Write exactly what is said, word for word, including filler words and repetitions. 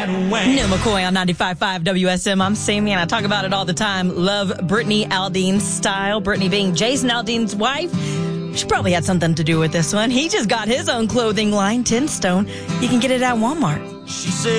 Neil McCoy on ninety-five point five W S M. I'm Sammy, and I talk about it all the time. Love Brittany Aldean's style. Brittany being Jason Aldean's wife. She probably had something to do with this one. He just got his own clothing line, ten stone. You can get it at Walmart. She said